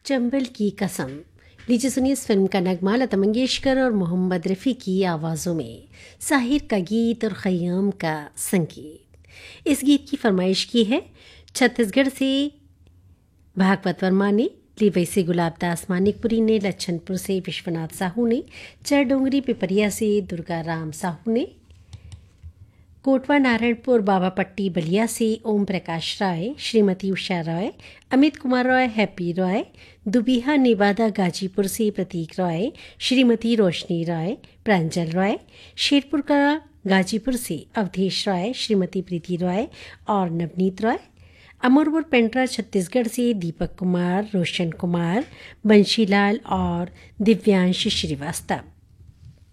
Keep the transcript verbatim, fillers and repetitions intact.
चंबल की कसम। लीजिए सुनिए इस फिल्म का नगमा लता मंगेशकर और मोहम्मद रफ़ी की आवाज़ों में, साहिर का गीत और खयाम का संगीत। इस गीत की फरमाइश की है छत्तीसगढ़ से भागवत वर्मा ने, लीवई से गुलाबदास मानिकपुरी ने, लच्छनपुर से विश्वनाथ साहू ने, चरडोंगरी पिपरिया से दुर्गा राम साहू ने, कोटवा नारायणपुर बाबापट्टी बलिया से ओम प्रकाश राय, श्रीमती उषा रॉय, अमित कुमार रॉय, हैप्पी रॉय, दुबिहा नेवादा गाजीपुर से प्रतीक रॉय, श्रीमती रोशनी रॉय, प्रांजल रॉय, शेरपुर का गाजीपुर से अवधेश रॉय, श्रीमती प्रीति रॉय और नवनीत रॉय, अमरपुर पेंड्रा छत्तीसगढ़ से दीपक कुमार, रोशन कुमार, बंशीलाल और दिव्यांश श्रीवास्तव।